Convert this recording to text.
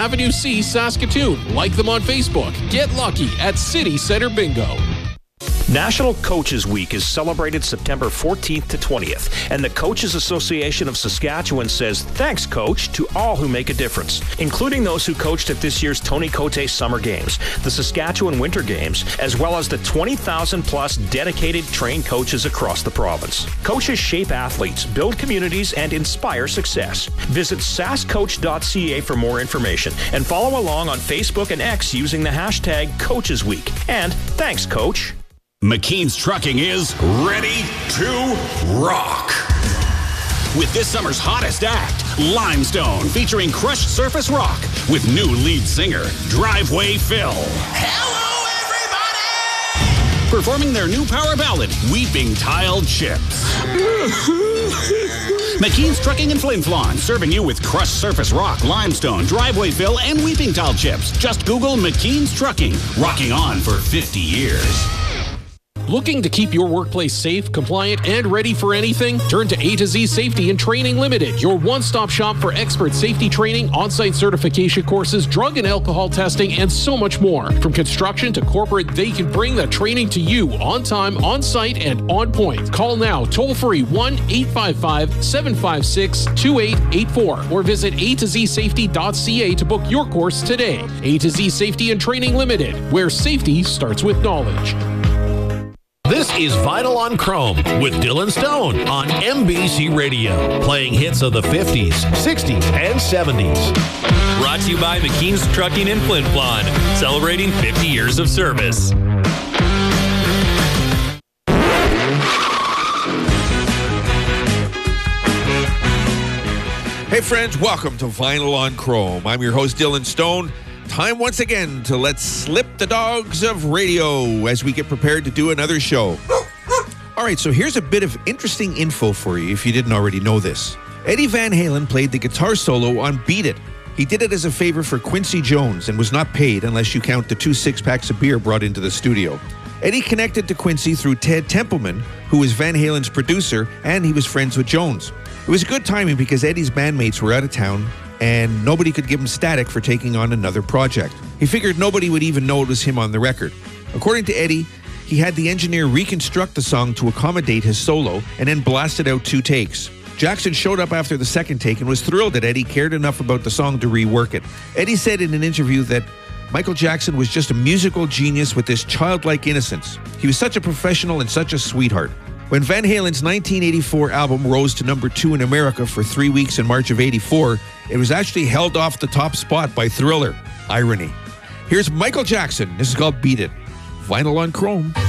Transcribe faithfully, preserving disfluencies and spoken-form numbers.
Avenue C, Saskatoon. Like them on Facebook. Get lucky at City Centre Bingo. National Coaches Week is celebrated September fourteenth to twentieth, and the Coaches Association of Saskatchewan says thanks, Coach, to all who make a difference, including those who coached at this year's Tony Cote Summer Games, the Saskatchewan Winter Games, as well as the twenty thousand plus dedicated trained coaches across the province. Coaches shape athletes, build communities, and inspire success. Visit sask coach dot c a for more information, and follow along on Facebook and X using the hashtag Coaches Week. And thanks, Coach. McKean's Trucking is ready to rock. With this summer's hottest act, Limestone, featuring crushed surface rock with new lead singer, Driveway Phil. Hello, everybody! Performing their new power ballad, Weeping Tile Chips. McKean's Trucking in Flin Flon, serving you with crushed surface rock, limestone, driveway fill, and weeping tile chips. Just Google McKean's Trucking, rocking on for fifty years. Looking to keep your workplace safe, compliant, and ready for anything? Turn to A to Z Safety and Training Limited, your one-stop shop for expert safety training, on-site certification courses, drug and alcohol testing, and so much more. From construction to corporate, they can bring the training to you on time, on site, and on point. Call now, toll-free one eight five five, seven five six, two eight eight four or visit a to z safety dot c a to book your course today. A to Z Safety and Training Limited, where safety starts with knowledge. This is Vinyl on Chrome with Dylan Stone on M B C Radio, playing hits of the fifties, sixties, and seventies. Brought to you by McKean's Trucking in Flin Flon, celebrating fifty years of service. Hey friends, welcome to Vinyl on Chrome. I'm your host, Dylan Stone. Time once again to let slip the dogs of radio as we get prepared to do another show. All right, so here's a bit of interesting info for you if you didn't already know this. Eddie Van Halen played the guitar solo on Beat It. He did it as a favor for Quincy Jones and was not paid unless you count the two six-packs of beer brought into the studio. Eddie connected to Quincy through Ted Templeman, who was Van Halen's producer, and he was friends with Jones. It was good timing because Eddie's bandmates were out of town and nobody could give him static for taking on another project. He figured nobody would even know it was him on the record. According to Eddie, he had the engineer reconstruct the song to accommodate his solo and then blasted out two takes. Jackson showed up after the second take and was thrilled that Eddie cared enough about the song to rework it. Eddie said in an interview that Michael Jackson was just a musical genius with this childlike innocence. He was such a professional and such a sweetheart. When Van Halen's nineteen eighty-four album rose to number two in America for three weeks in March of eighty-four, it was actually held off the top spot by Thriller. Irony. Here's Michael Jackson. This is called Beat It. Vinyl on Chrome.